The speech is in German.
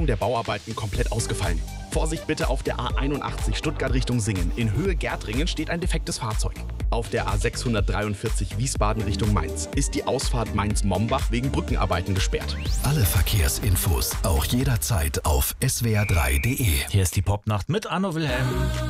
Leitung der Bauarbeiten komplett ausgefallen. Vorsicht bitte auf der A81 Stuttgart Richtung Singen. In Höhe Gärtringen steht ein defektes Fahrzeug. Auf der A643 Wiesbaden Richtung Mainz ist die Ausfahrt Mainz-Mombach wegen Brückenarbeiten gesperrt. Alle Verkehrsinfos auch jederzeit auf swr3.de. Hier ist die Popnacht mit Arno Wilhelm.